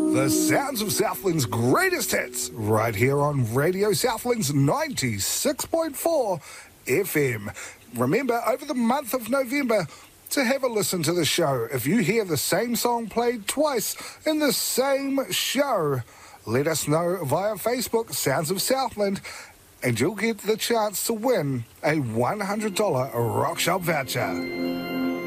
The sounds of Southland's greatest hits, right here on Radio Southland's 96.4 FM. Remember, over the month of November, to have a listen to the show. If you hear the same song played twice in the same show, let us know via Facebook, Sounds of Southland, and you'll get the chance to win a $100 Rock Shop voucher.